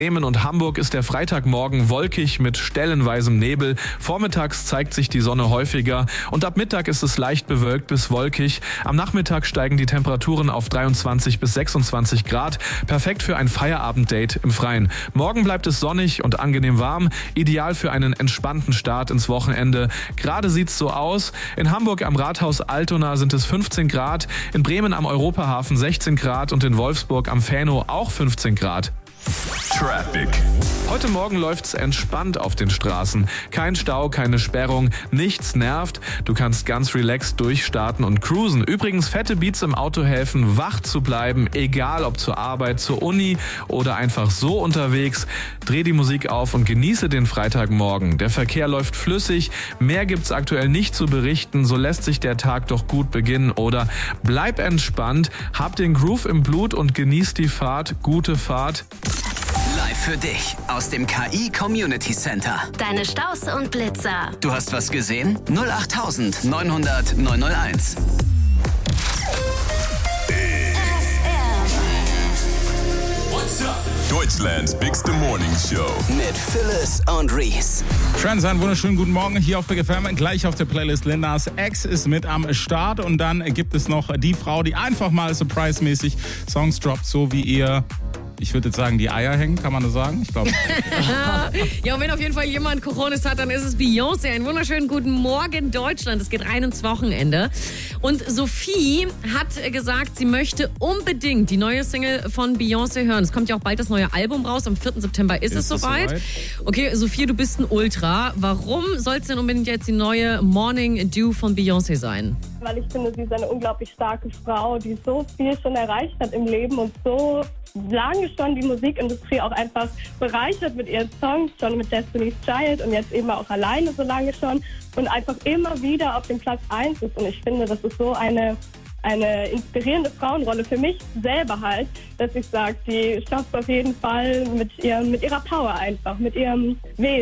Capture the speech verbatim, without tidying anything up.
Bremen und Hamburg ist der Freitagmorgen wolkig mit stellenweisem Nebel. Vormittags zeigt sich die Sonne häufiger und ab Mittag ist es leicht bewölkt bis wolkig. Am Nachmittag steigen die Temperaturen auf dreiundzwanzig bis sechsundzwanzig Grad. Perfekt für ein Feierabenddate im Freien. Morgen bleibt es sonnig und angenehm warm. Ideal für einen entspannten Start ins Wochenende. Gerade sieht's so aus. In Hamburg am Rathaus Altona sind es fünfzehn Grad. In Bremen am Europahafen sechzehn Grad und in Wolfsburg am Fänow auch fünfzehn Grad. Traffic. Heute Morgen läuft's entspannt auf den Straßen. Kein Stau, keine Sperrung, nichts nervt. Du kannst ganz relaxed durchstarten und cruisen. Übrigens, fette Beats im Auto helfen, wach zu bleiben, egal ob zur Arbeit, zur Uni oder einfach so unterwegs. Dreh die Musik auf und genieße den Freitagmorgen. Der Verkehr läuft flüssig, mehr gibt's aktuell nicht zu berichten, so lässt sich der Tag doch gut beginnen. Oder bleib entspannt, hab den Groove im Blut und genieß die Fahrt. Gute Fahrt. Live für dich aus dem K I Community Center. Deine Staus und Blitzer. Du hast was gesehen? null acht neunhundert neunhunderteins. Deutschlands bigste Morning Show. Mit Phyllis und Reese. Friends, einen wunderschönen guten Morgen hier auf Big F M. Gleich auf der Playlist Lindas Ex ist mit am Start. Und dann gibt es noch die Frau, die einfach mal surprise-mäßig Songs droppt, so wie ihr... Ich würde jetzt sagen, die Eier hängen, kann man das sagen? Ich glaube. Ja, und wenn auf jeden Fall jemand Coronis hat, dann ist es Beyoncé. Einen wunderschönen guten Morgen, Deutschland. Es geht rein ins Wochenende. Und Sophie hat gesagt, sie möchte unbedingt die neue Single von Beyoncé hören. Es kommt ja auch bald das neue Album raus. Am vierten September ist, ist es soweit. soweit. Okay, Sophie, du bist ein Ultra. Warum soll es denn unbedingt jetzt die neue Morning Dew von Beyoncé sein? Weil ich finde, sie ist eine unglaublich starke Frau, die so viel schon erreicht hat im Leben und so lange schon die Musikindustrie auch einfach bereichert mit ihren Songs, schon mit Destiny's Child und jetzt eben auch alleine so lange schon und einfach immer wieder auf dem Platz eins ist. Und ich finde, das ist so eine, eine inspirierende Frauenrolle für mich selber halt, dass ich sage, die schafft auf jeden Fall mit, ihrem, mit ihrer Power einfach, mit ihrem Wesen.